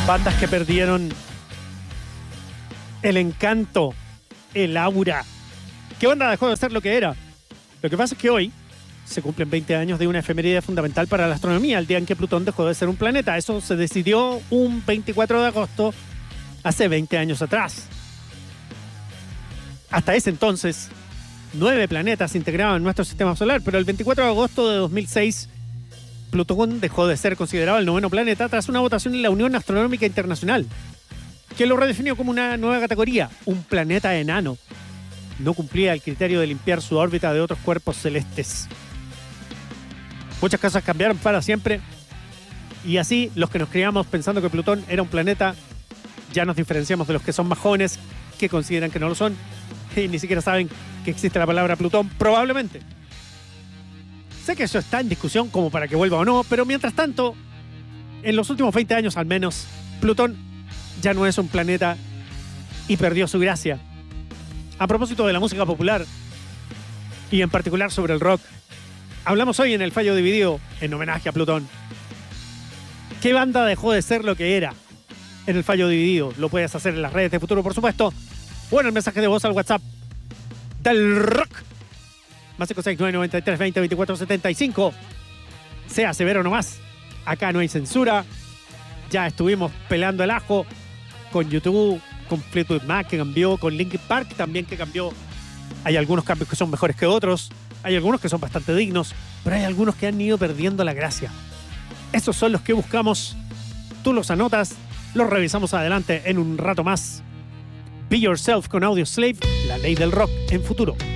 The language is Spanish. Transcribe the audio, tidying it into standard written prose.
Bandas que perdieron el encanto, el aura. ¿Qué banda dejó de ser lo que era? Lo que pasa es que hoy se cumplen 20 años de una efeméride fundamental para la astronomía, el día en que Plutón dejó de ser un planeta. Eso se decidió un 24 de agosto, hace 20 años atrás. Hasta ese entonces, 9 planetas integraban nuestro sistema solar, pero el 24 de agosto de 2006, Plutón dejó de ser considerado el 9º planeta tras una votación en la Unión Astronómica Internacional, que lo redefinió como una nueva categoría, un planeta enano. No cumplía el criterio de limpiar su órbita de otros cuerpos celestes. Muchas cosas cambiaron para siempre, y así los que nos criamos pensando que Plutón era un planeta, ya nos diferenciamos de los que son más jóvenes, que consideran que no lo son, y ni siquiera saben que existe la palabra Plutón, probablemente. Sé que eso está en discusión como para que vuelva o no, pero mientras tanto, en los últimos 20 años al menos, Plutón ya no es un planeta y perdió su gracia. A propósito de la música popular, y en particular sobre el rock, hablamos hoy en el Fallo Dividido en homenaje a Plutón. ¿Qué banda dejó de ser lo que era en el Fallo Dividido? Lo puedes hacer en las redes de Futuro, por supuesto, o en el mensaje de voz al WhatsApp del rock. Más 569-93-20-24-75. Sea severo nomás. Acá no hay censura. Ya estuvimos pelando el ajo con YouTube, con Fleetwood Mac que cambió, con Linkin Park también que cambió. Hay algunos cambios que son mejores que otros. Hay algunos que son bastante dignos, pero hay algunos que han ido perdiendo la gracia. Esos son los que buscamos. Tú los anotas, los revisamos adelante en un rato más. Be Yourself con Audioslave, la ley del rock en Futuro.